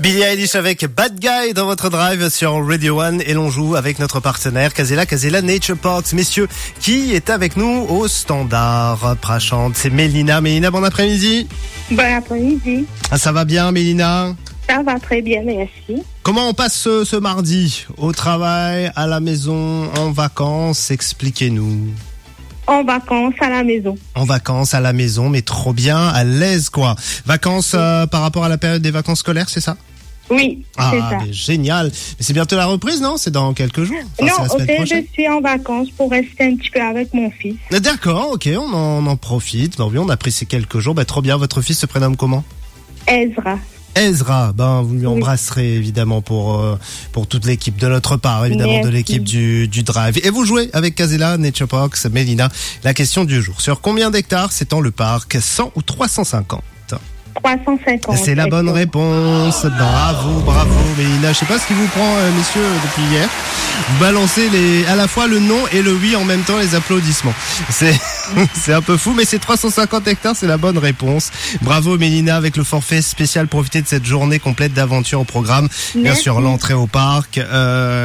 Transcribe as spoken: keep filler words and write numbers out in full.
Billie Eilish avec Bad Guy dans votre drive sur Radio One et l'on joue avec notre partenaire Casella, Casella Nature Parks. Messieurs, qui est avec nous au standard Prachante? C'est Mélina. Mélina, bon après-midi. Bon après-midi. Ah, ça va bien, Mélina? Ça va très bien, merci. Comment on passe ce, ce mardi? Au travail, à la maison, en vacances? Expliquez-nous. En vacances à la maison. En vacances à la maison, mais trop bien, à l'aise quoi. Vacances euh, par rapport à la période des vacances scolaires, c'est ça? Oui, ah, c'est ça. Mais génial. Mais c'est bientôt la reprise, non? C'est dans quelques jours. Enfin, non, c'est la semaine au fait, je suis en vacances pour rester un petit peu avec mon fils. D'accord, ok, on en, on en profite. Bon, oui, on a pris ces quelques jours. Bah, trop bien. Votre fils se prénomme comment? Ezra. Ezra, ben vous lui oui. embrasserez évidemment pour euh, pour toute l'équipe de notre part, évidemment. Merci. De l'équipe du du drive. Et vous jouez avec Casella Nature Parks, Mélina. La question du jour: sur combien d'hectares s'étend le parc? cent ou trois cent cinquante? trois cent cinquante. C'est la bonne réponse. Bravo, bravo, Mélina. Je sais pas ce qui vous prend, euh, messieurs, depuis hier. Vous balancez les, à la fois le non et le oui en même temps, les applaudissements. C'est, c'est un peu fou, mais c'est trois cent cinquante hectares, c'est la bonne réponse. Bravo, Mélina, avec le forfait spécial. Profitez de cette journée complète d'aventure au programme. Bien Merci. sûr, l'entrée au parc, euh,